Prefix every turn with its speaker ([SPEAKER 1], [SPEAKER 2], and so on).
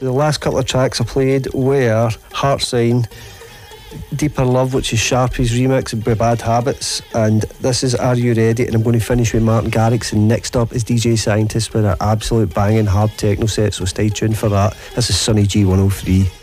[SPEAKER 1] The last couple of tracks I played were Heart Sign, Deeper Love, which is Sharpie's remix of Bad Habits, and this is Are You Ready? And I'm going to finish with Martin Garrix, and next up is DJ Scientist with an absolute banging hard techno set, so stay tuned for that. This is Sunny G 103.